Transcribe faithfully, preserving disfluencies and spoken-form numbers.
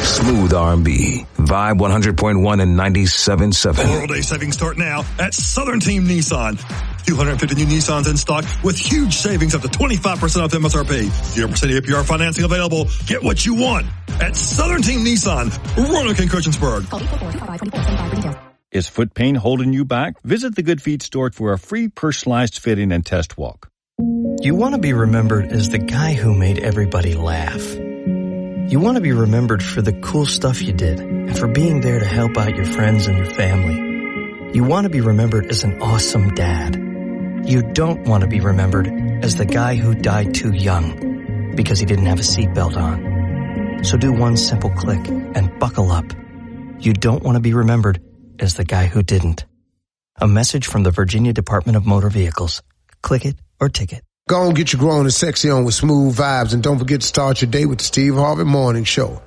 Smooth R and B. Vibe one hundred point one and ninety-seven point seven. Memorial Day savings start now at Southern Team Nissan. two hundred fifty new Nissans in stock with huge savings up to twenty-five percent off M S R P. zero percent A P R financing available. Get what you want at Southern Team Nissan, Roanoke and Christiansburg. Is foot pain holding you back? Visit the Good Feet store for a free personalized fitting and test walk. You want to be remembered as the guy who made everybody laugh. You want to be remembered for the cool stuff you did and for being there to help out your friends and your family. You want to be remembered as an awesome dad. You don't want to be remembered as the guy who died too young because he didn't have a seatbelt on. So do one simple click and buckle up. You don't want to be remembered as the guy who didn't. A message from the Virginia Department of Motor Vehicles. Click it or ticket. Go on, get your grown and sexy on with Smooth Vibes, and don't forget to start your day with the Steve Harvey Morning Show.